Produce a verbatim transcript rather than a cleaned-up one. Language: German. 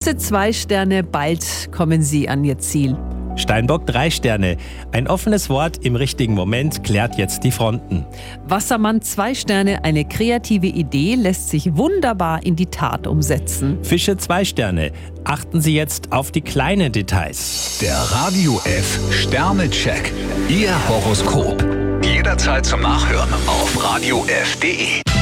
Schütze zwei Sterne, bald kommen Sie an Ihr Ziel. Steinbock drei Sterne. Ein offenes Wort im richtigen Moment klärt jetzt die Fronten. Wassermann zwei Sterne, eine kreative Idee lässt sich wunderbar in die Tat umsetzen. Fische zwei Sterne. Achten Sie jetzt auf die kleinen Details. Der Radio F Sternecheck. Ihr Horoskop. Jederzeit zum Nachhören auf radio f punkt de.